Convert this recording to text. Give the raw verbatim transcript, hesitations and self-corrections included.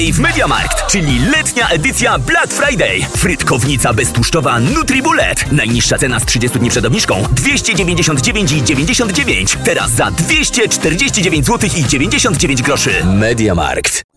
I w MediaMarkt, czyli letnia edycja Black Friday. Frytkownica beztłuszczowa NutriBullet. Najniższa cena z trzydziestu dni przed obniżką dwieście dziewięćdziesiąt dziewięć i dziewięćdziesiąt dziewięć. Teraz za dwieście czterdzieści dziewięć złotych i dziewięćdziesiąt dziewięć groszy. MediaMarkt.